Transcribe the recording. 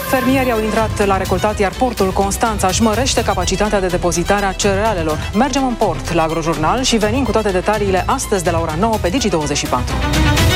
Fermierii au intrat la recoltat, iar portul Constanța își mărește capacitatea de depozitare a cerealelor. Mergem în port la Agrojurnal și venim cu toate detaliile astăzi de la ora 9 pe Digi24.